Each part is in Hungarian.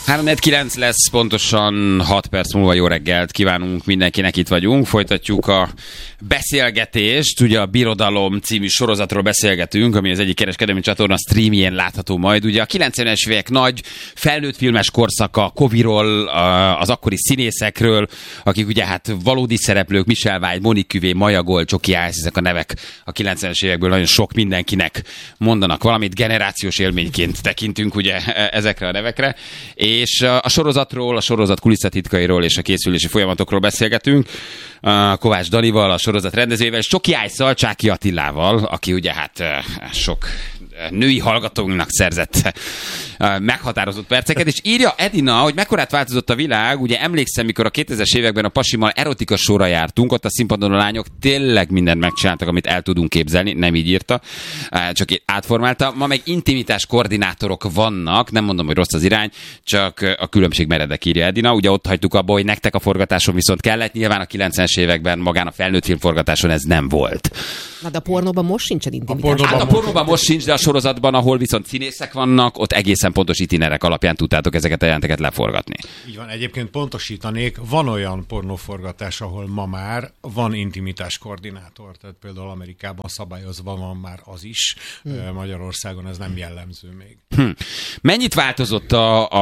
3-4-9 lesz, pontosan 6 perc múlva jó reggelt kívánunk mindenkinek, itt vagyunk. Folytatjuk a beszélgetést, ugye a Birodalom című sorozatról beszélgetünk, ami az egyik kereskedelmi csatorna streamjén látható majd. Ugye a 90-es évek nagy felnőtt filmes korszaka, Koviról, az akkori színészekről, akik ugye hát valódi szereplők, Michel Vágy, Monique Cuvé, Maja Gold, Csoki Ice, ezek a nevek a 90-es évekből nagyon sok mindenkinek mondanak valamit, generációs élményként tekintünk ugye ezekre a nevekre. És a sorozatról, a sorozat kulisszatitkairól és a készülési folyamatokról beszélgetünk. Kovács Danival, a sorozat rendezőjével, és Csoki Ice-szal, Csáki Attilával, aki ugye hát sok női hallgatónknak szerzett meghatározott perceket, és írja Edina, hogy mekkorát változott a világ. Ugye emlékszem, mikor a 2000-es években a pasimmal erotika sorra jártunk, ott a színpadon a lányok tényleg mindent megcsináltak, amit el tudunk képzelni, nem így írta, csak átformálta. Ma meg intimitás koordinátorok vannak, nem mondom, hogy rossz az irány, csak a különbség meredek, írja Edina. Ugye ott hagytuk abba, hogy nektek a forgatáson viszont kellett, nyilván a 90-es években magán a felnőtt filmforgatáson ez nem volt. Na de a pornóban most sincsen intimitás. A pornóban most sincs, de a sorozatban, ahol viszont színészek vannak, ott egészen pontos itinerek alapján tudtátok ezeket a jelenteket leforgatni. Így van, egyébként pontosítanék, van olyan pornóforgatás, ahol ma már van intimitás koordinátor, tehát például Amerikában szabályozva van már az is, Magyarországon ez nem jellemző még. Mennyit változott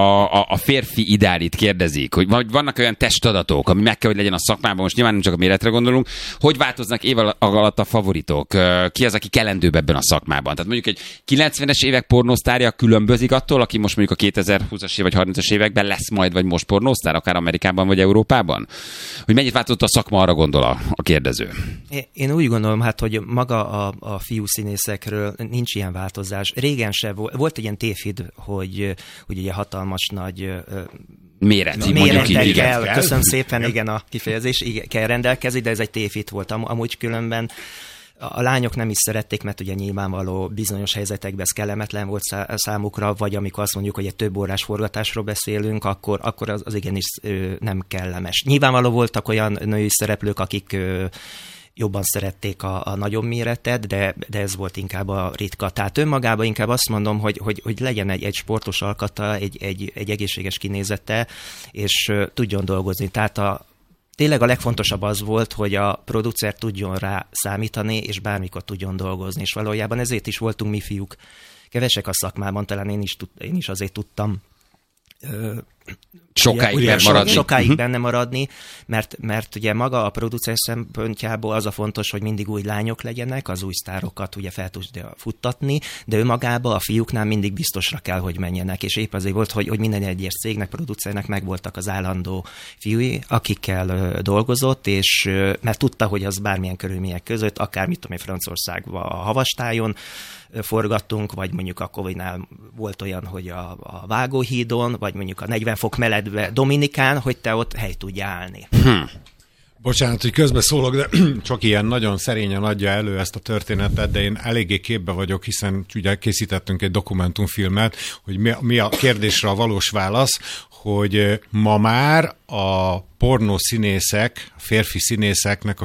a férfi ideálit, kérdezik, hogy vannak olyan testadatok, ami meg kell, hogy legyen a szakmában, most nyilván nem csak a méretre gondolunk, hogy változnak év alatt a favoritok? Ki az, aki kelendőbb ebben a szakmában? Tehát mondjuk egy 90-es évek pornósztárja különbözik attól, aki most mondjuk a 2020-as vagy 30-as években lesz majd, vagy most pornósztár, akár Amerikában, vagy Európában? Hogy mennyit változott a szakma, arra gondol a kérdező? Én úgy gondolom, hát, hogy maga a fiú színészekről nincs ilyen változás. Régen se volt egy ilyen tévhit, hogy ugye hatalmas nagy méretű, mondjuk így, igen. Köszönöm szépen, igen, a kifejezés, igen, kell rendelkezni, de ez egy tévhit volt. Amúgy különben a lányok nem is szerették, mert ugye nyilvánvaló bizonyos helyzetekben ez kellemetlen volt számukra, vagy amikor azt mondjuk, hogy egy több órás forgatásról beszélünk, akkor az igenis nem kellemes. Nyilvánvaló voltak olyan női szereplők, akik jobban szerették a nagyobb méretet, de ez volt inkább a ritka. Tehát önmagában inkább azt mondom, hogy legyen egy sportos alkata, egy egészséges kinézete, és tudjon dolgozni. Tehát tényleg a legfontosabb az volt, hogy a producer tudjon rá számítani, és bármikor tudjon dolgozni. És valójában ezért is voltunk mi fiúk kevesek a szakmában, talán én is azért tudtam sokáig benne maradni, mert ugye maga a producer szempontjából az a fontos, hogy mindig új lányok legyenek, az új sztárokat ugye fel tudja futtatni, de ő magában a fiúknál mindig biztosra kell, hogy menjenek, és épp azért volt, hogy minden egyes cégnek, producernek megvoltak az állandó fiúi, akikkel dolgozott, és mert tudta, hogy az bármilyen körülmények között, akár mit tudom én, Franciaországban a Havastájon forgattunk, vagy mondjuk a Kovinál volt olyan, hogy a Vágóhídon, vagy mondjuk a 40 fok melegbe Dominikán, hogy te ott hely tudj állni. Bocsánat, hogy közbeszólok, de csak ilyen nagyon szerényen adja elő ezt a történetet, de én eléggé képbe vagyok, hiszen ugye készítettünk egy dokumentumfilmet, hogy mi a kérdésre a valós válasz, hogy ma már a pornószínészek, férfi színészeknek a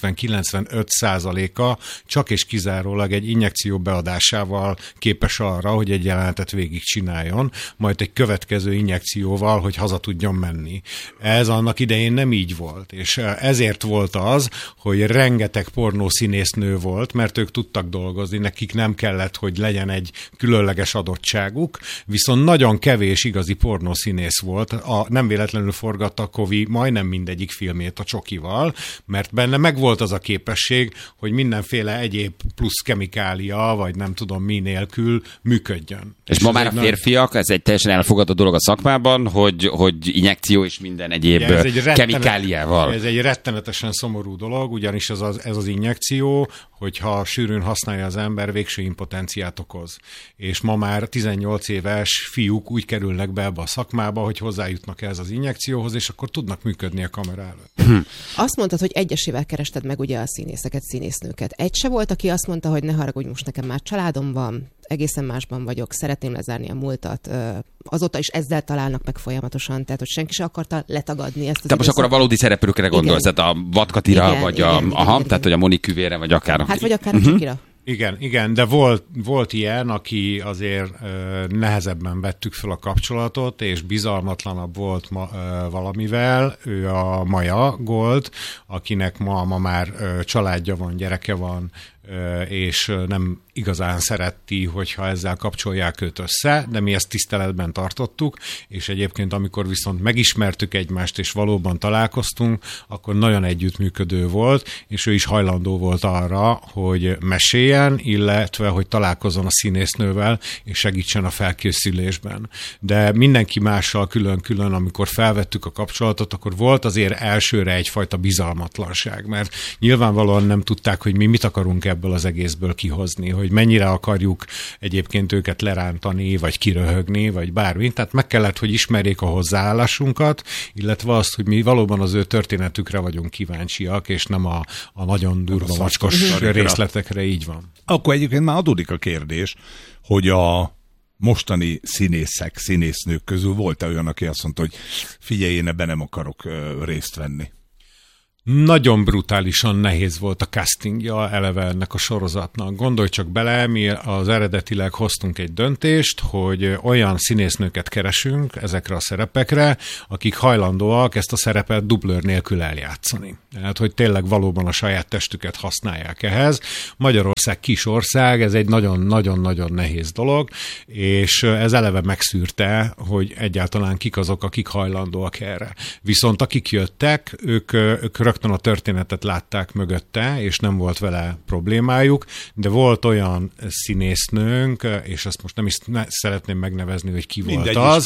90-95%-a csak és kizárólag egy injekció beadásával képes arra, hogy egy jelenetet végigcsináljon, majd egy következő injekcióval, hogy haza tudjon menni. Ez annak idején nem így volt, és ezért volt az, hogy rengeteg pornószínésznő volt, mert ők tudtak dolgozni, nekik nem kellett, hogy legyen egy különleges adottságuk, viszont nagyon kevés igazi pornószínész volt, nem véletlenül forgatta Kovi majdnem mindegyik filmét a Csokival, mert benne megvolt az a képesség, hogy mindenféle egyéb plusz kemikália, vagy nem tudom mi nélkül működjön. És ma már a férfiak, ez egy teljesen elfogadott dolog a szakmában, hogy injekció és minden egyéb kemikáliával. Ez egy rettenetesen szomorú dolog, ugyanis ez az injekció, hogyha sűrűn használja az ember, végső impotenciát okoz. És ma már 18 éves fiúk úgy kerülnek be ebbe a szakmába, hogy hozzájutnak ehhez az injekcióhoz, és akkor tudnak működni a kamera előtt. Azt mondtad, hogy egyesével kerested meg ugye a színészeket, színésznőket. Egy se volt, aki azt mondta, hogy ne haragudj, most nekem már családom van, egészen másban vagyok, szeretném lezárni a múltat. Azóta is ezzel találnak meg folyamatosan, tehát hogy senki se akarta letagadni ezt az Tehát most akkor a valódi szereplőkre gondolsz, tehát a Vadkatira, vagy tehát hogy a Monique Cuvére, vagy akár. Hát vagy akár a Csokira. Igen, de volt ilyen, aki azért nehezebben vettük fel a kapcsolatot, és bizalmatlanabb volt valamivel. Ő a Maja Gold, akinek ma már családja van, gyereke van, és nem igazán szereti, hogyha ezzel kapcsolják őt össze, de mi ezt tiszteletben tartottuk, és egyébként amikor viszont megismertük egymást, és valóban találkoztunk, akkor nagyon együttműködő volt, és ő is hajlandó volt arra, hogy meséljen, illetve, hogy találkozzon a színésznővel, és segítsen a felkészülésben. De mindenki mással külön-külön, amikor felvettük a kapcsolatot, akkor volt azért elsőre egyfajta bizalmatlanság, mert nyilvánvalóan nem tudták, hogy mi mit akarunk ebből az egészből kihozni, hogy mennyire akarjuk egyébként őket lerántani, vagy kiröhögni, vagy bármi. Tehát meg kellett, hogy ismerjék a hozzáállásunkat, illetve azt, hogy mi valóban az ő történetükre vagyunk kíváncsiak, és nem a nagyon durva macskos részletekre, így van. Akkor egyébként már adódik a kérdés, hogy a mostani színészek, színésznők közül volt-e olyan, aki azt mondta, hogy figyelj, én ebben nem akarok részt venni? Nagyon brutálisan nehéz volt a castingja eleve ennek a sorozatnak. Gondolj csak bele, mi az eredetileg hoztunk egy döntést, hogy olyan színésznőket keresünk ezekre a szerepekre, akik hajlandóak ezt a szerepet dublőr nélkül eljátszani. Tehát, hogy tényleg valóban a saját testüket használják ehhez. Magyarország kis ország, ez egy nagyon-nagyon-nagyon nehéz dolog, és ez eleve megszűrte, hogy egyáltalán kik azok, akik hajlandóak erre. Viszont akik jöttek, ők rögtön a történetet látták mögötte, és nem volt vele problémájuk, de volt olyan színésznőnk, és azt most nem is szeretném megnevezni, hogy ki volt az,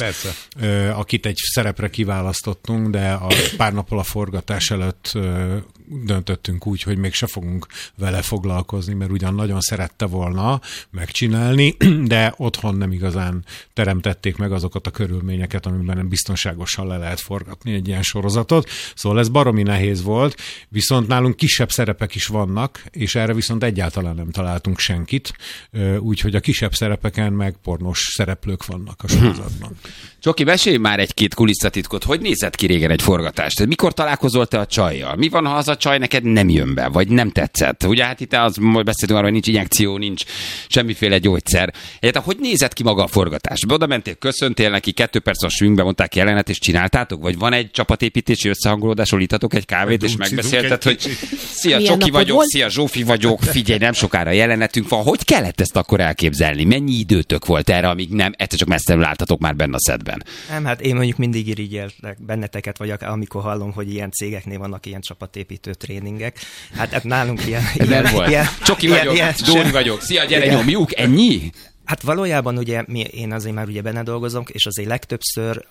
akit egy szerepre kiválasztottunk, de a pár nappal a forgatás előtt döntöttünk úgy, hogy még se fogunk vele foglalkozni, mert ugyan nagyon szerette volna megcsinálni, de otthon nem igazán teremtették meg azokat a körülményeket, amiben biztonságosan le lehet forgatni egy ilyen sorozatot. Szóval ez baromi nehéz volt, viszont nálunk kisebb szerepek is vannak, és erre viszont egyáltalán nem találtunk senkit, úgyhogy a kisebb szerepeken meg pornós szereplők vannak a sorozatban. Csoki, mesélj már egy-két kulisszatitkot, hogy nézett ki régen egy forgatás? Tehát mikor találkozol te a csajjal? Mi van, ha az a csaj neked nem jön be, vagy nem tetszett? Ugye hát itt beszéltünk arról, hogy nincs injekció, nincs semmiféle gyógyszer. Egyáltalán hogy nézett ki maga a forgatás? Oda mentél, köszöntél neki, 2 perc a swingbe mondták jelenet, és csináltátok? Vagy van egy csapatépítési összehangolódásról ittatok egy kávét, és megbeszélted, hogy szia, Csoki vagyok, szia, Zsófi vagyok, figyelj, nem sokára jelenetünk van. Hogy kellett ezt akkor elképzelni? Mennyi időtök volt erre, amíg nem egyszer csak messzeről álltatok már benne a szedben? Nem, hát én mondjuk mindig irigyeltek benneteket, vagy amikor hallom, hogy ilyen cégeknél vannak ilyen csapatépítő tréningek. Hát nálunk ilyen... Nem volt. Csoki vagyok, Dóri vagyok, szia, gyere, nyomjuk, ennyi? Hát valójában ugye én azért már ugye benne dolgozom, és azért legtöbbször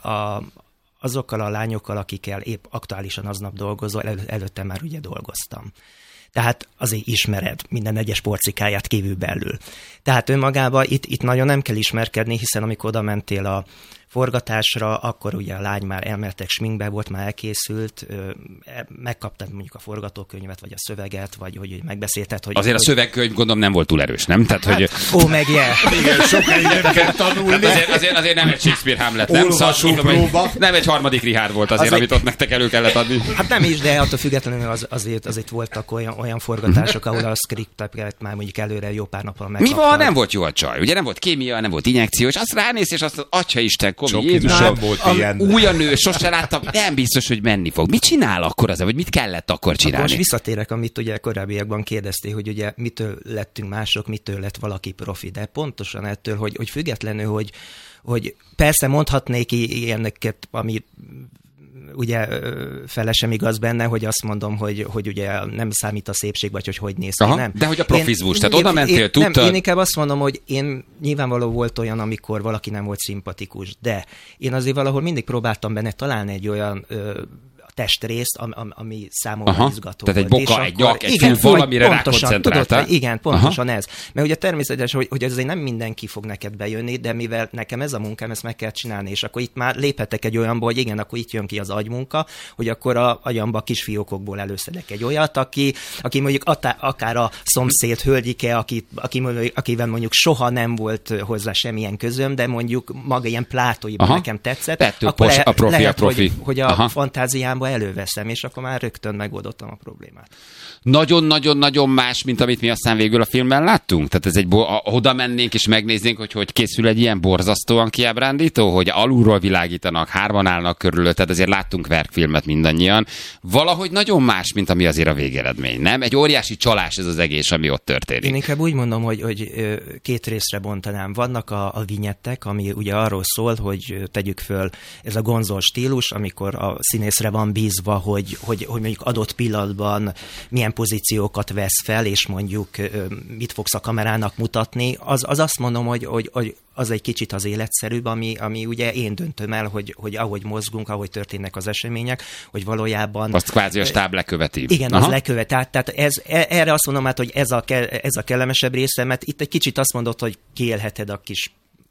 azokkal a lányokkal, akikkel épp aktuálisan aznap dolgozol, előtte már ugye dolgoztam. Tehát azért ismered minden egyes porcikáját kívül belül. Tehát önmagában itt nagyon nem kell ismerkedni, hiszen amikor oda mentél a forgatásra, akkor ugye a lány már elmertek sminkbe, volt már elkészült, megkaptad mondjuk a forgatókönyvet, vagy a szöveget, vagy hogy megbeszélted, hogy... Azért a szövegkönyv gondolom nem volt túl erős, nem? Tehát, hát, hogy... Igen, sokáig nem kell tanulni. Azért nem egy Shakespeare Hamlet, nem? Nem egy harmadik Richard volt azért, amit ott nektek elő kellett adni. Hát nem is, de attól függetlenül azért voltak olyan forgatások, ahol a scripteket már mondjuk előre jó pár nappal megkaptad. Mi van? Nem volt jó a csaj. Ugye nem volt kémia, nem volt injekció, és azt ránéz, és azt atya Isten, nem volt ilyen. Új a nő, sose láttam, nem biztos, hogy menni fog. Mit csinál akkor az, vagy mit kellett akkor csinálni? Most visszatérek, amit ugye korábbiakban kérdeztél, hogy ugye mitől lettünk mások, mitől lett valaki profi, de pontosan ettől, hogy függetlenül, hogy persze mondhatnék ilyeneket, ami ugye fele sem igaz benne, hogy azt mondom, hogy ugye nem számít a szépség, vagy hogy néz ki, nem. De hogy a profizmus, tehát oda mentél, tudtad? Nem, én inkább azt mondom, hogy én nyilvánvaló volt olyan, amikor valaki nem volt szimpatikus, de én azért valahol mindig próbáltam benne találni egy olyan testrészt, ami számomra izgató tehát volt. Egy boka, egy nyak, egy fül, valamire rákoncentráltál. Igen, pontosan ez. Mert ugye természetes, hogy azért nem mindenki fog neked bejönni, de mivel nekem ez a munkám, ezt meg kell csinálni, és akkor itt már léphetek egy olyanba, hogy igen, akkor itt jön ki az agymunka, hogy akkor a agyamba kis fiókokból előszedek egy olyat, aki mondjuk akár a szomszéd hölgyike, akivel mondjuk soha nem volt hozzá semmilyen közöm, de mondjuk maga ilyen plátóiban nekem tetszett, akkor lehet, hogy a fantáziámból telefonomba előveszem, és akkor már rögtön megoldottam a problémát. Nagyon-nagyon-nagyon más, mint amit mi aztán végül a filmben láttunk? Tehát ez oda mennénk és megnéznénk, hogy készül egy ilyen borzasztóan kiábrándító, hogy alulról világítanak, 3 állnak körül, tehát azért láttunk verkfilmet mindannyian. Valahogy nagyon más, mint ami azért a végeredmény, nem? Egy óriási csalás ez az egész, ami ott történik. Én inkább úgy mondom, hogy 2 részre bontanám. Vannak a vinyettek, ami ugye arról szól, hogy tegyük föl ez a gonzol stílus, amikor a színészre van bízva, hogy mondjuk adott pillanatban milyen pozíciókat vesz fel, és mondjuk mit fogsz a kamerának mutatni. Az azt mondom, hogy az egy kicsit az életszerűbb, ami ugye én döntöm el, hogy ahogy mozgunk, ahogy történnek az események, hogy valójában... Azt kvázi a stáb leköveti. Igen, az lekövet. Tehát erre azt mondom, hogy ez a kellemesebb része, mert itt egy kicsit azt mondod, hogy kiélheted a kis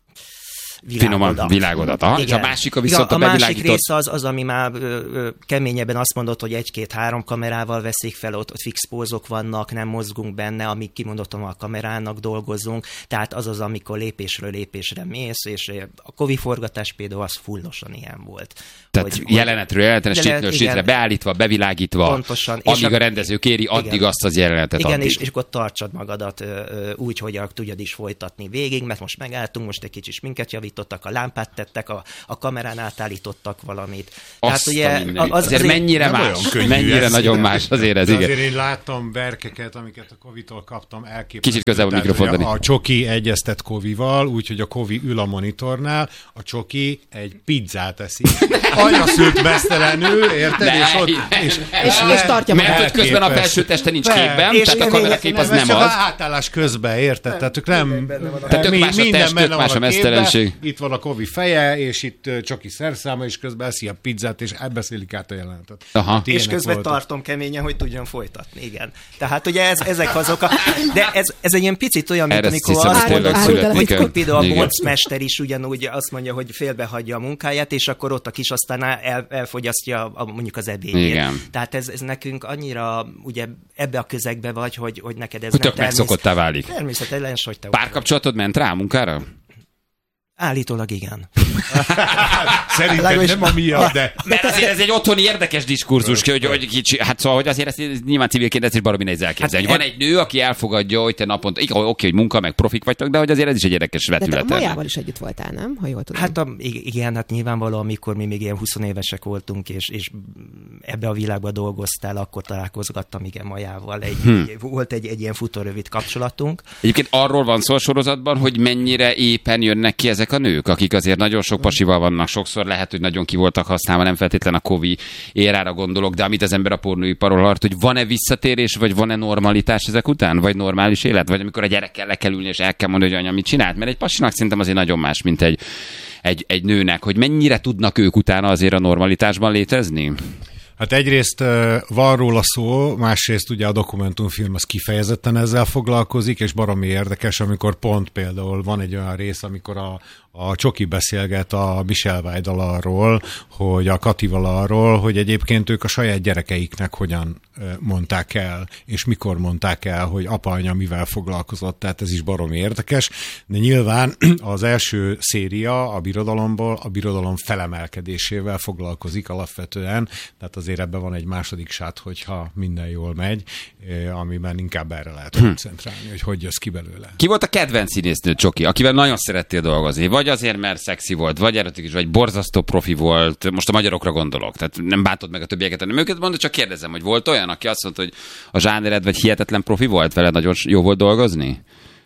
finoman világodat. És a másik viszont a bevilágított... másik része az, ami már keményebben azt mondott, hogy 1-2-3 kamerával veszik fel, ott fix pózok vannak, nem mozgunk benne, amíg kimondottam a kamerának dolgozunk, tehát az, amikor lépésről lépésre mész, és a Covid forgatás például az fullosan ilyen volt. Tehát jelenetről jelenetre, sítről sítre, beállítva, bevilágítva, pontosan. Amíg a rendező kéri, addig azt az jelenetet igen, addig. és akkor tartsad magadat úgy, hogy tudjad is folytatni végig, mert most megálltunk, most egy kicsit sminket javítottak, a lámpát tettek, a kamerán átállítottak valamit. Tehát ugye azért mennyire más, mennyire nagyon más azért ez, igen. Azért én láttam verkeket, amiket a Covid-tól kaptam, elképesztő. Kicsit közelebb a mikrofondani. A Csoki egyeztet Kovival, úgyhogy a Kovi ül a monitornál, a Csoki egy pizzát eszik. Anyja szült mesztelenül, érted? És tartja magát. Mert hogy közben a felső teste nincs képben, tehát a kamerakép az nem az. A átállás közben, érted? Tehát ők nem... Tehát tök más a test, tök más a mesztelenség. Itt van a Kovi feje, és itt Csoki szerszáma, és közben eszi a pizzát, és elbeszélik át a jelenetet. És közben tartom keményen, hogy tudjon folytatni, igen. Tehát ugye ezek azok de ez egy ilyen picit olyan, mint amikor azt mondod, hogy például a boncmester is ugyanúgy azt mondja, hogy félbehagyja a munkáját, és akkor ott a kis aztán elfogyasztja mondjuk az ebédjét. Igen. Tehát ez nekünk annyira ugye ebbe a közegbe vagy, hogy neked ez nem tök megszokottá válik. Természetesen, hogy te párkapcsolatod ment rá a munkára? Állítólag igen. Szerintem nem amiatt, de... Mert azért ez egy otthoni érdekes diskurzus, hogy kicsi, hát szóval, hogy azért ezt nyilván civilként ezt is baromi nehéz elképzelni. Van egy nő, aki elfogadja, hogy te naponta, oké, hogy munka, meg profik vagytok, de hogy azért ez is egy érdekes vetület. De a Majával is együtt voltál, nem? Ha jól tudom. Hát igen, hát nyilvánvalóan, amikor mi még ilyen 20 évesek voltunk, és ebbe a világba dolgoztál, akkor találkozgattam igen Majával. Volt egy ilyen futórövid kapcsolatunk. Egyébként arról van szó a sorozatban, hogy mennyire éppen jönnek ki ezek a nők, akik azért nagyon sok pasival vannak, sokszor lehet, hogy nagyon ki voltak használva, nem feltétlen a Covid érára gondolok, de amit az ember a pornóiparról hallott, hogy van-e visszatérés, vagy van-e normalitás ezek után, vagy normális élet, vagy amikor a gyerekkel le kell ülni, és el kell mondani, hogy anya mit csinált, mert egy pasinak szerintem azért nagyon más, mint egy nőnek, hogy mennyire tudnak ők utána azért a normalitásban létezni? Hát egyrészt van róla szó, másrészt ugye a dokumentumfilm az kifejezetten ezzel foglalkozik, és baromi érdekes, amikor pont például van egy olyan rész, amikor a Csoki beszélget a Michelle Weidel arról, hogy a Katival arról, hogy egyébként ők a saját gyerekeiknek hogyan mondták el, és mikor mondták el, hogy apa-anya mivel foglalkozott, tehát ez is baromi érdekes, de nyilván az első széria a birodalomból a birodalom felemelkedésével foglalkozik alapvetően, tehát azért ebben van egy második sát, hogyha minden jól megy, amiben inkább erre lehet koncentrálni, hogy jössz ki belőle. Ki volt a kedvenc színésznő, Csoki, akivel nagyon szerettél dolgozni? Vagy azért, mert szexi volt, vagy erotikus, vagy borzasztó profi volt, most a magyarokra gondolok, tehát nem bántod meg a többieket, hanem őket mondod, csak kérdezem, hogy volt olyan, aki azt mondta, hogy a zsánered vagy hihetetlen profi volt, vele nagyon jó volt dolgozni?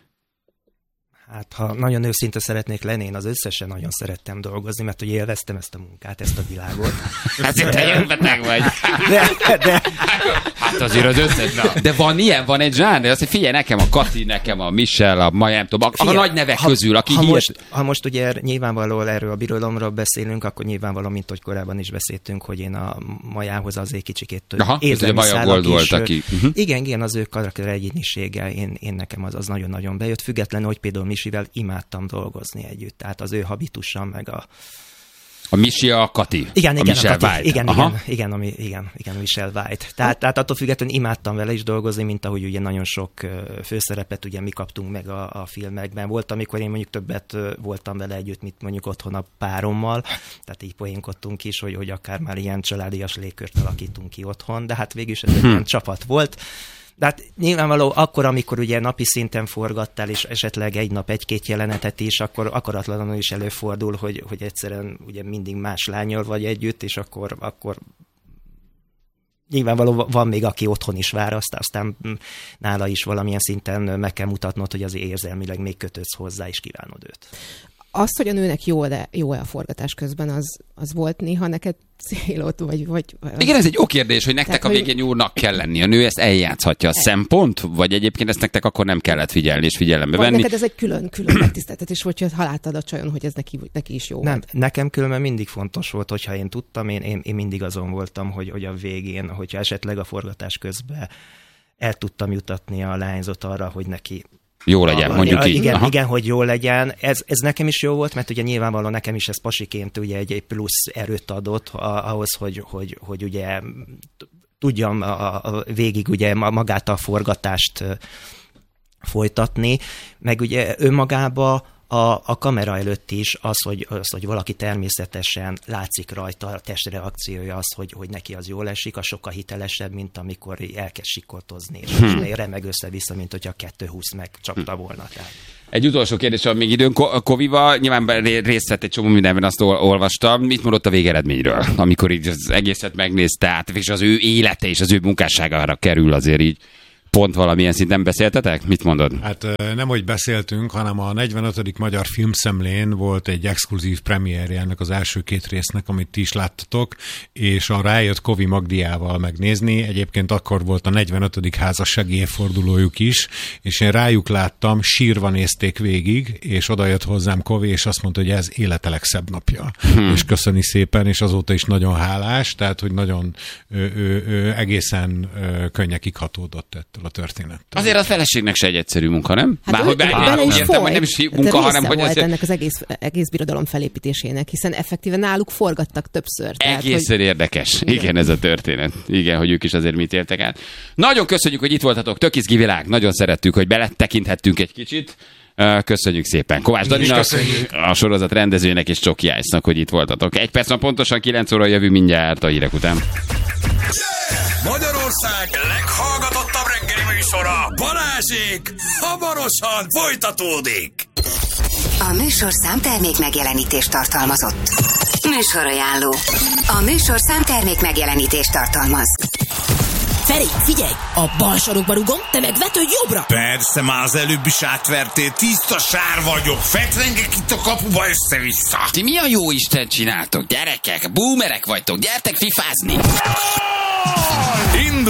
Hát, ha nagyon őszinte szeretnék lenni, én az összesen nagyon szerettem dolgozni, mert hogy élveztem ezt a munkát, ezt a világot. Hát te beteg vagy. De. Hát azért az összes. De van ilyen, van egy zsáner, azt, hogy figyelj, nekem a Kati, nekem a Michelle, a Maja, a nagy nevek közül, aki ha most ugye nyilvánvalóan erről a birodalomról beszélünk, akkor nyilvánvalóan, mint hogy korábban is beszéltünk, hogy én a Majához azért kicsikét érzelmi szálak volt, aki. Igen, az ő karakter egyénisége, én nekem az nagyon-nagyon bejött, függetlenül, hogy például Misivel imádtam dolgozni együtt, tehát az ő habitussal, meg a... A Misi a Kati. Igen, a Michelle a Kati. White. Igen, Michelle White. Tehát attól függetlenül imádtam vele is dolgozni, mint ahogy ugye nagyon sok főszerepet ugye mi kaptunk meg a filmekben. Volt, amikor én mondjuk többet voltam vele együtt, mint mondjuk otthon a párommal, tehát így poénkodtunk is, hogy akár már ilyen családias légkört alakítunk ki otthon, de hát végül is ez egy ilyen csapat volt. De hát nyilvánvaló akkor, amikor ugye napi szinten forgattál, és esetleg egy nap egy-két jelenetet is, akkor akaratlanul is előfordul, hogy egyszerűen ugye mindig más lánnyal vagy együtt, és akkor nyilvánvaló van még, aki otthon is vár, aztán nála is valamilyen szinten meg kell mutatnod, hogy azért érzelmileg még kötődsz hozzá, és kívánod őt. Azt, hogy a nőnek jó-e a forgatás közben, az volt néha neked célod, vagy... Igen, ez egy jó kérdés, hogy nektek a végén jónak kell lenni. A nő ezt eljátszhatja. A szempont? Vagy egyébként ezt nektek akkor nem kellett figyelni és figyelembe venni? Vagy neked ez egy külön megtiszteltetés, hogyha láttad a csajon, hogy ez neki is jó nem, volt. Nekem különben mindig fontos volt, hogyha én tudtam, én mindig azon voltam, hogy a végén, hogyha esetleg a forgatás közben el tudtam jutatni a lányzót arra, hogy neki jó legyen, mondjuk így. Igen, hogy jó legyen. Ez nekem is jó volt, mert ugye nyilvánvalóan nekem is ez pasiként ugye egy plusz erőt adott ahhoz, hogy ugye tudjam végig ugye magát a forgatást folytatni, meg ugye önmagába a kamera előtt is az, hogy valaki természetesen látszik rajta a testreakciója, az, hogy neki az jól esik, az sokkal hitelesebb, mint amikor elkezd sikoltozni, és remeg össze-vissza, mint hogyha 2-20 megcsapta volna. Tehát. Egy utolsó kérdés, van még időn. Kovival nyilván részt vett egy csomó mindenben, azt olvastam. Mit mondott a végeredményről, amikor így az egészet megnézte át, és az ő élete és az ő munkásságára kerül azért így? Pont valamilyen szinten beszéltetek? Mit mondod? Hát nem, hogy beszéltünk, hanem a 45. Magyar Filmszemlén volt egy exkluzív premierje ennek az első 2 résznek, amit ti is láttatok, és rájött Kovi Magdiával megnézni. Egyébként akkor volt a 45. házassági évfordulójuk is, és én rájuk láttam, sírva nézték végig, és oda jött hozzám Kovi, és azt mondta, hogy ez élete legszebb napja. És köszöni szépen, és azóta is nagyon hálás, tehát, hogy nagyon egészen könnyekig hatódott ettől a történet. Azért a feleségnek se egy egyszerű munka, nem? Hát Bár hogy nem is munka, hanem hogy volt ennek az egész birodalom felépítésének, hiszen effektíven náluk forgattak többször. Egészen érdekes. Igen, ez a történet. Igen, hogy ők is azért mit éltek át. Nagyon köszönjük, hogy itt voltatok. Tök izgi világ. Nagyon szerettük, hogy beletekinthettünk egy kicsit. Köszönjük szépen. Kovács Daninak, a sorozat rendezőjének és Csoki Ice-nak, hogy itt voltatok. 1 perc van pontosan, 9 óra jövő mindjárt a hírek után. Magyarország leghallgatottabb reggeli műsora, Balázsék, hamarosan folytatódik. A műsorszám termék megjelenítést tartalmazott. Műsorajánló. A műsorszám termék megjelenítést tartalmaz. Feri, figyelj! A bal sarokba rugom, te meg vetődj jobbra! Persze, már az előbb is átvertél, tiszta sár vagyok, fetrengek itt a kapuba össze-vissza. Ti mi a jó Isten csináltok, gyerekek? Boomerek vagytok, gyertek fifázni!